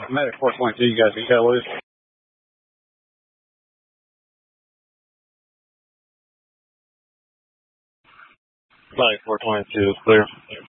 I'm at 422. You guys can cut loose. Like 422 is clear.